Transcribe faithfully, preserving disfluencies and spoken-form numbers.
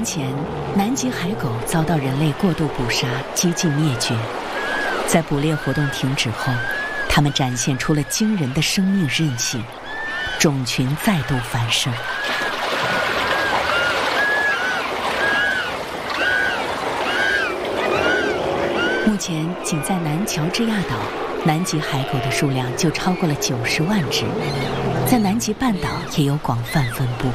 年前，南极海狗遭到人类过度捕杀，几近灭绝。在捕猎活动停止后，它们展现出了惊人的生命韧性，种群再度繁盛。目前，仅在南乔治亚岛，南极海狗的数量就超过了九十万只，在南极半岛也有广泛分布。